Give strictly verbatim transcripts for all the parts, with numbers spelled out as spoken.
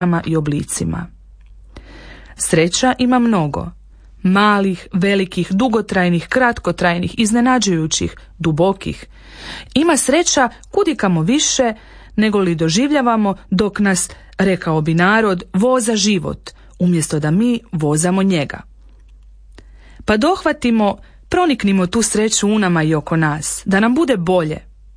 i oblicima. Sreća ima mnogo. Malih, velikih, dugotrajnih, kratkotrajnih, iznenađujućih, dubokih. Ima sreća kudikamo više nego li doživljavamo dok nas, rekao bi narod, voza život, umjesto da mi vozamo njega. Pa dohvatimo, proniknimo tu sreću u nama i oko nas, da nam bude bolje.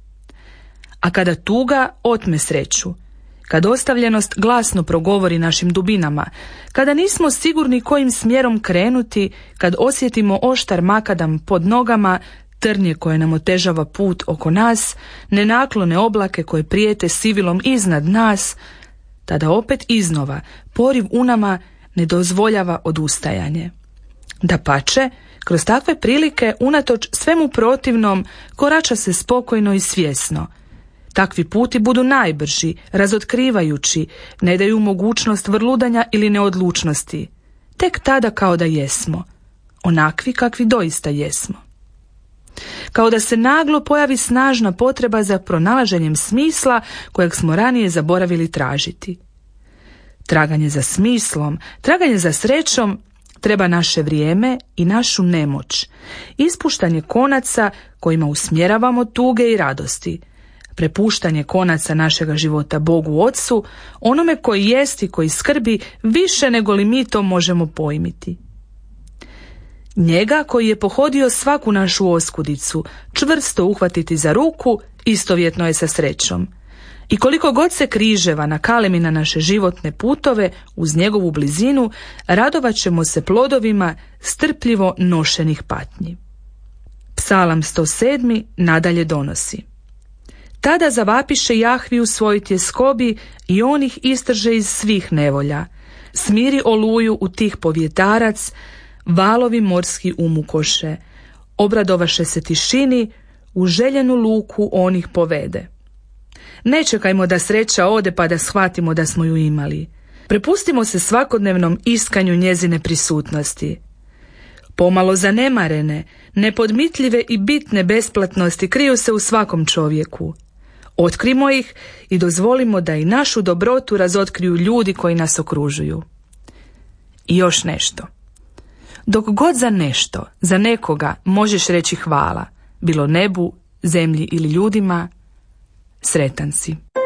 A kada tuga otme sreću, kad ostavljenost glasno progovori našim dubinama, kada nismo sigurni kojim smjerom krenuti, kad osjetimo oštar makadam pod nogama, trnje koje nam otežava put oko nas, nenaklone oblake koje prijete sivilom iznad nas, tada opet iznova poriv u nama ne dozvoljava odustajanje. Dapače, kroz takve prilike, unatoč svemu protivnom, korača se spokojno i svjesno. Takvi puti budu najbrži, razotkrivajući, ne daju mogućnost vrludanja ili neodlučnosti. Tek tada kao da jesmo, onakvi kakvi doista jesmo. Kao da se naglo pojavi snažna potreba za pronalaženjem smisla kojeg smo ranije zaboravili tražiti. Traganje za smislom, traganje za srećom treba naše vrijeme i našu nemoć, ispuštanje konaca kojima usmjeravamo tuge i radosti, prepuštanje konaca našega života Bogu Otcu, onome koji jest i koji skrbi više nego li mi to možemo pojmiti. Njega koji je pohodio svaku našu oskudicu, čvrsto uhvatiti za ruku, istovjetno je sa srećom. I koliko god se križeva nakalemi na naše životne putove, uz njegovu blizinu, radovat ćemo se plodovima strpljivo nošenih patnji. Psalam sto sedmi nadalje donosi: Tada zavapiše Jahvi u svoj tjeskobi i on ih istrže iz svih nevolja. Smiri oluju u tih povjetarac, valovi morski umukoše. Obradovaše se tišini, u željenu luku on ih povede. Ne čekajmo da sreća ode pa da shvatimo da smo ju imali. Prepustimo se svakodnevnom iskanju njezine prisutnosti. Pomalo zanemarene, nepodmitljive i bitne besplatnosti kriju se u svakom čovjeku. Otkrimo ih i dozvolimo da i našu dobrotu razotkriju ljudi koji nas okružuju. I još nešto. Dok god za nešto, za nekoga možeš reći hvala, bilo nebu, zemlji ili ljudima, sretan si.